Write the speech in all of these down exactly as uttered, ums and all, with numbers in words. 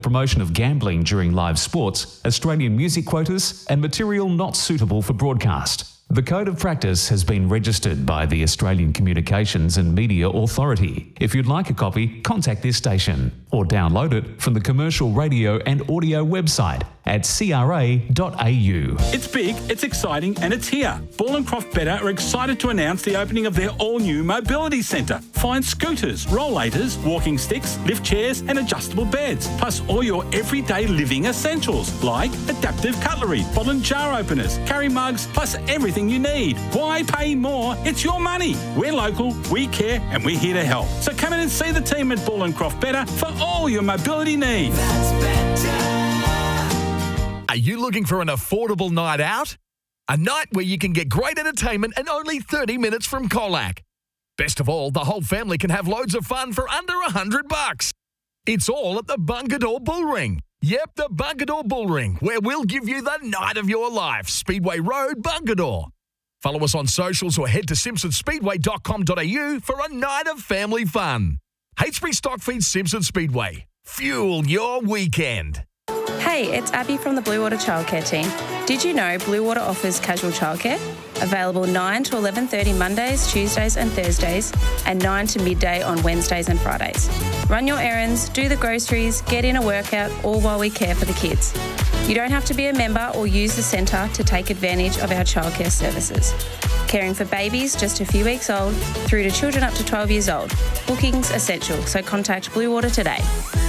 promotion of gambling during live sports, Australian music quotas, and material not suitable for broadcast. The Code of Practice has been registered by the Australian Communications and Media Authority. If you'd like a copy, contact this station or download it from the Commercial Radio and Audio website at c r a dot a u. It's big, it's exciting, and it's here. Ball and Croft Better are excited to announce the opening of their all-new mobility centre. Find scooters, rollators, walking sticks, lift chairs and adjustable beds, plus all your everyday living essentials like adaptive cutlery, bottle and jar openers, carry mugs, plus everything you need. Why pay more? It's your money. We're local, we care, and we're here to help. So come in and see the team at Ball and Croft Better for all your mobility needs. That's better. Are you looking for an affordable night out? A night where you can get great entertainment and only thirty minutes from Colac. Best of all, the whole family can have loads of fun for under a hundred bucks. It's all at the Bungadore Bullring. Yep, the Bungadore Bullring, where we'll give you the night of your life. Speedway Road, Bungadore. Follow us on socials or head to simpson speedway dot com dot a u for a night of family fun. Hastbury Stockfeed Simpson Speedway. Fuel your weekend. Hey, it's Abby from the Blue Water Childcare team. Did you know Blue Water offers casual childcare? Available nine to eleven thirty Mondays, Tuesdays and Thursdays, and nine to midday on Wednesdays and Fridays. Run your errands, do the groceries, get in a workout, all while we care for the kids. You don't have to be a member or use the centre to take advantage of our childcare services. Caring for babies just a few weeks old through to children up to twelve years old. Booking's essential, so contact Blue Water today.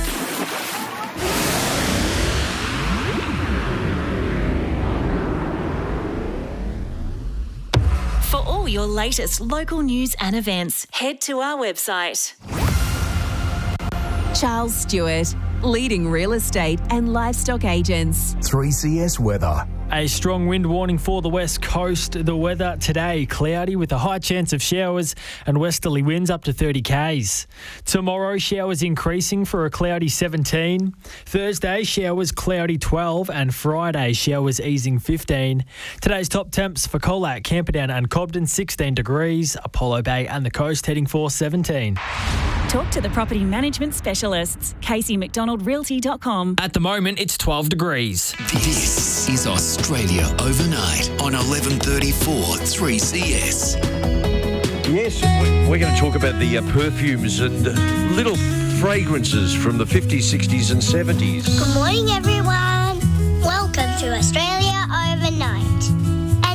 For all your latest local news and events, head to our website. Charles Stewart, leading real estate and livestock agents. three C S weather. A strong wind warning for the west coast. The weather today, cloudy with a high chance of showers and westerly winds up to thirty kays. Tomorrow, showers increasing for a cloudy seventeen. Thursday, showers cloudy twelve, and Friday, showers easing fifteen. Today's top temps for Colac, Camperdown and Cobden, sixteen degrees. Apollo Bay and the coast heading for seventeen. Talk to the property management specialists. Casey McDonald Realty dot com. At the moment, it's twelve degrees. This is Australia Overnight on eleven thirty-four three C S. Yes, we're going to talk about the uh, perfumes and uh, little fragrances from the fifties, sixties and seventies. Good morning, everyone. Welcome to Australia Overnight.